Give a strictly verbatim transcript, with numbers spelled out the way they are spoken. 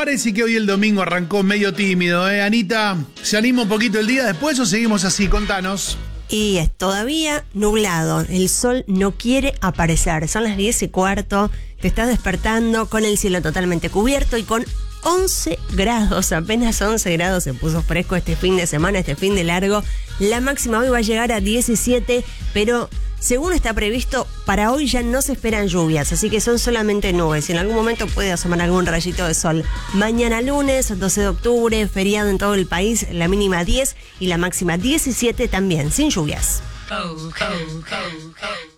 Parece que hoy el domingo arrancó medio tímido, ¿eh? Anita, ¿se anima un poquito el día después o seguimos así? Contanos. Y es todavía nublado, el sol no quiere aparecer, son las diez y cuarto, te estás despertando con el cielo totalmente cubierto y con once grados, apenas once grados, se puso fresco este fin de semana, este fin de largo. La máxima hoy va a llegar a diecisiete, pero según está previsto, para hoy ya no se esperan lluvias, así que son solamente nubes y en algún momento puede asomar algún rayito de sol. Mañana lunes, doce de octubre, feriado en todo el país, la mínima diez y la máxima diecisiete también, sin lluvias. Oh, oh, oh, oh.